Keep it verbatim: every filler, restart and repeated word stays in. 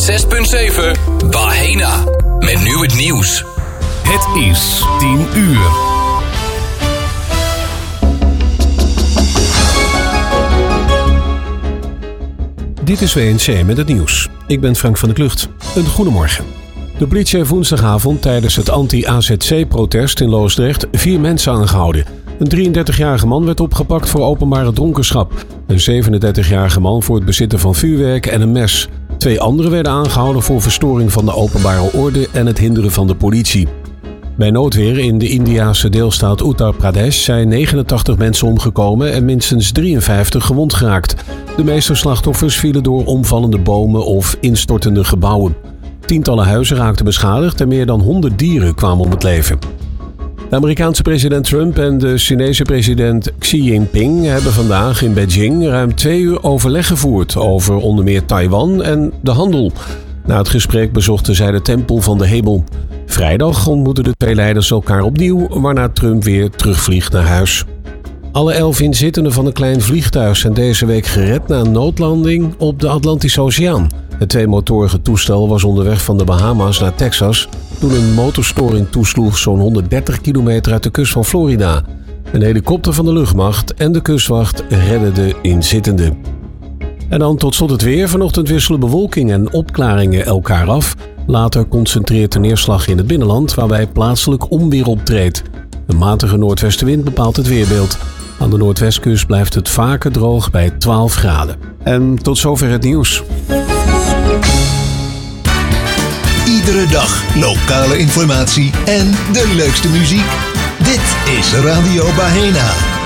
zes punt zeven Bahena. Met nu het nieuws. Het is tien uur. Dit is W N C met het nieuws. Ik ben Frank van der Klucht. Een goedemorgen. De politie heeft woensdagavond tijdens het anti-A Z C-protest in Loosdrecht vier mensen aangehouden. Een drieëndertigjarige man werd opgepakt voor openbare dronkenschap. Een zevenendertigjarige man voor het bezitten van vuurwerk en een mes. Twee anderen werden aangehouden voor verstoring van de openbare orde en het hinderen van de politie. Bij noodweer in de Indiase deelstaat Uttar Pradesh zijn negenentachtig mensen omgekomen en minstens drieënvijftig gewond geraakt. De meeste slachtoffers vielen door omvallende bomen of instortende gebouwen. Tientallen huizen raakten beschadigd en meer dan honderd dieren kwamen om het leven. De Amerikaanse president Trump en de Chinese president Xi Jinping hebben vandaag in Beijing ruim twee uur overleg gevoerd over onder meer Taiwan en de handel. Na het gesprek bezochten zij de Tempel van de Hemel. Vrijdag ontmoetten de twee leiders elkaar opnieuw, waarna Trump weer terugvliegt naar huis. Alle elf inzittenden van een klein vliegtuig zijn deze week gered na een noodlanding op de Atlantische Oceaan. Het tweemotorige toestel was onderweg van de Bahama's naar Texas toen een motorstoring toesloeg zo'n honderddertig kilometer uit de kust van Florida. Een helikopter van de luchtmacht en de kustwacht redden de inzittenden. En dan tot slot het weer. Vanochtend wisselen bewolking en opklaringen elkaar af. Later concentreert de neerslag in het binnenland, waarbij plaatselijk onweer optreedt. Een matige noordwestenwind bepaalt het weerbeeld. Aan de noordwestkust blijft het vaker droog bij twaalf graden. En tot zover het nieuws. Iedere dag lokale informatie en de leukste muziek. Dit is Radio Bahena.